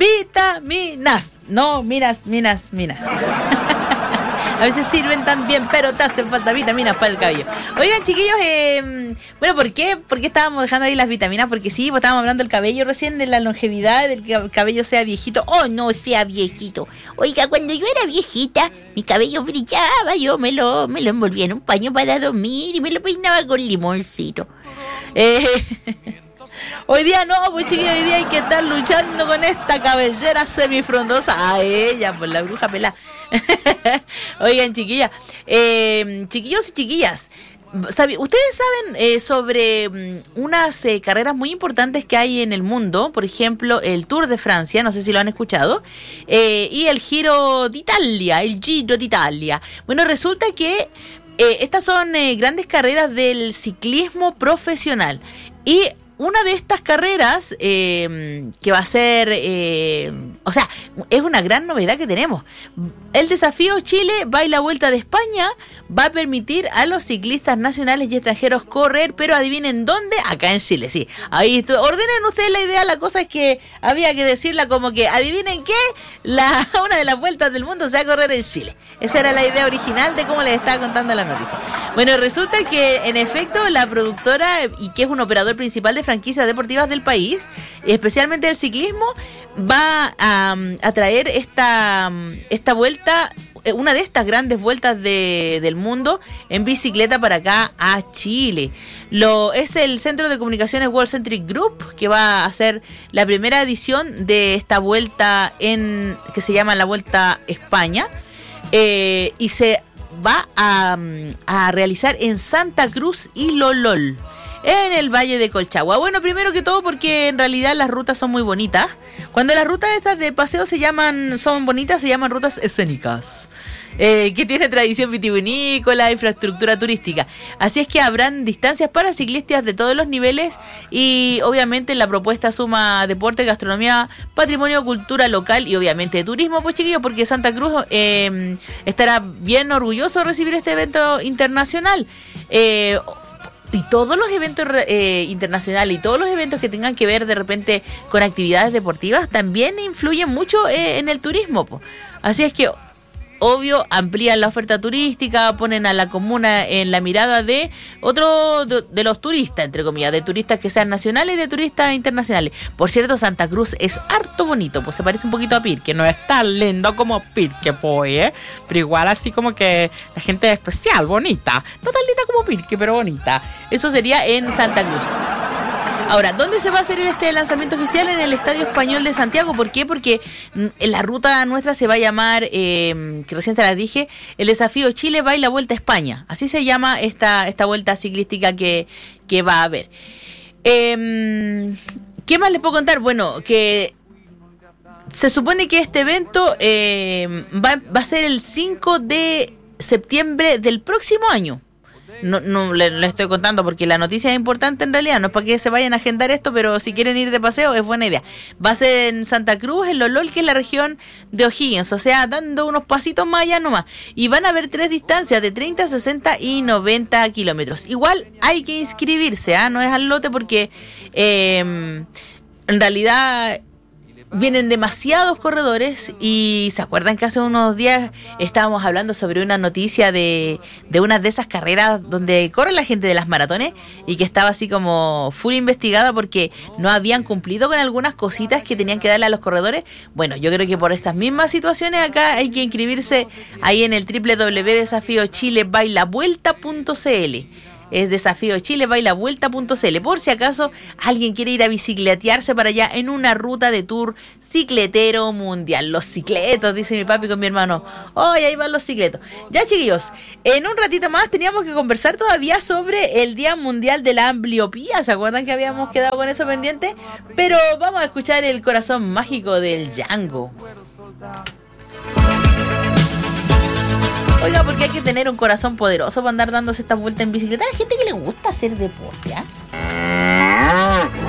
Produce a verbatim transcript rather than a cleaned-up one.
vitaminas. No, minas, minas, minas. A veces sirven también, pero te hacen falta vitaminas para el cabello. Oigan, chiquillos, eh, bueno, ¿por qué? ¿Por qué estábamos dejando ahí las vitaminas? Porque sí, pues estábamos hablando del cabello recién, de la longevidad, del que el cabello sea viejito. ¡Oh, no sea viejito! Oiga, cuando yo era viejita, mi cabello brillaba, yo me lo, me lo envolvía en un paño para dormir y me lo peinaba con limoncito. Eh... Hoy día no, pues chiquillos, hoy día hay que estar luchando con esta cabellera semifrondosa. A ella, por la bruja pelada. Oigan, chiquillas, eh, chiquillos y chiquillas, ¿sabe, ustedes saben eh, sobre um, unas eh, carreras muy importantes que hay en el mundo? Por ejemplo, el Tour de Francia, no sé si lo han escuchado, eh, y el Giro d'Italia, el Giro d'Italia. Bueno, resulta que eh, estas son eh, grandes carreras del ciclismo profesional y una de estas carreras eh, que va a ser, eh, o sea, es una gran novedad que tenemos. El Desafío Chile Baila Vuelta de España va a permitir a los ciclistas nacionales y extranjeros correr, pero adivinen dónde, acá en Chile, sí. Ahí estoy. Ordenen ustedes la idea, la cosa es que había que decirla como que, adivinen qué, la, una de las vueltas del mundo se va a correr en Chile. Esa era la idea original de cómo les estaba contando la noticia. Bueno, resulta que en efecto la productora, y que es un operador principal de franquicias deportivas del país, especialmente del ciclismo, va a, a traer esta, esta vuelta, una de estas grandes vueltas de, del mundo en bicicleta para acá a Chile. Lo, es el Centro de Comunicaciones World Centric Group que va a hacer la primera edición de esta vuelta en que se llama la Vuelta España, eh, y se va a, a realizar en Santa Cruz y Lolol, en el Valle de Colchagua. Bueno, primero que todo porque en realidad las rutas son muy bonitas. Cuando las rutas estas de paseo se llaman, son bonitas, se llaman rutas escénicas. Eh, que tiene tradición vitivinícola, infraestructura turística. Así es que habrán distancias para ciclistas de todos los niveles y obviamente la propuesta suma deporte, gastronomía, patrimonio, cultura local y obviamente turismo, pues chiquillos, porque Santa Cruz eh, estará bien orgulloso de recibir este evento internacional. Eh, Y todos los eventos eh, internacionales y todos los eventos que tengan que ver de repente con actividades deportivas también influyen mucho eh, en el turismo, po. Así es que, obvio, amplían la oferta turística, ponen a la comuna en la mirada de otro de, de los turistas, entre comillas, de turistas que sean nacionales y de turistas internacionales. Por cierto, Santa Cruz es harto bonito, pues se parece un poquito a Pirque, no es tan lindo como Pirque, pues, ¿eh? Pero igual así como que la gente es especial, bonita, no tan linda como Pirque, pero bonita. Eso sería en Santa Cruz. Ahora, ¿dónde se va a hacer este lanzamiento oficial? En el Estadio Español de Santiago. ¿Por qué? Porque la ruta nuestra se va a llamar, eh, que recién se las dije, el Desafío Chile Baila Vuelta a España. Así se llama esta, esta vuelta ciclística que, que va a haber. Eh, ¿Qué más les puedo contar? Bueno, que se supone que este evento eh, va, va a ser el cinco de septiembre del próximo año. No, no le, le estoy contando porque la noticia es importante en realidad, no es para que se vayan a agendar esto, pero si quieren ir de paseo es buena idea. Va a ser en Santa Cruz, en Lolol, que es la región de O'Higgins, o sea, dando unos pasitos más allá nomás. Y van a haber tres distancias de treinta, sesenta y noventa kilómetros. Igual hay que inscribirse, ¿ah? No es al lote porque eh, en realidad vienen demasiados corredores y se acuerdan que hace unos días estábamos hablando sobre una noticia de, de una de esas carreras donde corre la gente de las maratones y que estaba así como full investigada porque no habían cumplido con algunas cositas que tenían que darle a los corredores. Bueno, yo creo que por estas mismas situaciones acá hay que inscribirse ahí en el doble u doble u doble u punto desafío chile baila vuelta punto c l. Es Desafío Chile Baila Vuelta punto c l. Por si acaso alguien quiere ir a bicicletearse para allá en una ruta de tour cicletero mundial. Los cicletos, dice mi papi con mi hermano. ¡Oh, ahí van los cicletos! Ya, chiquillos, en un ratito más teníamos que conversar todavía sobre el Día Mundial de la Ambliopía. ¿Se acuerdan que habíamos quedado con eso pendiente? Pero vamos a escuchar el corazón mágico del Django. Oiga, porque hay que tener un corazón poderoso para andar dándose estas vueltas en bicicleta. Hay gente que le gusta hacer deporte, ¿ah?